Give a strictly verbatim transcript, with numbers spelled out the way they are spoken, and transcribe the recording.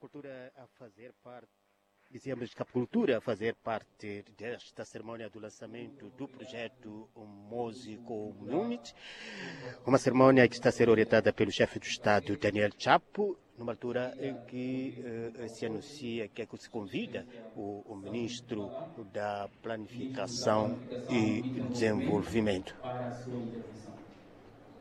cultura a fazer parte, dizíamos que a cultura a fazer parte desta cerimônia do lançamento do projeto Músico Unit, uma cerimônia que está a ser orientada pelo chefe do Estado, Daniel Chapo, numa altura em que uh, se anuncia, que, é que se convida o, o Ministro da Planificação e Desenvolvimento. Para a sua intervenção.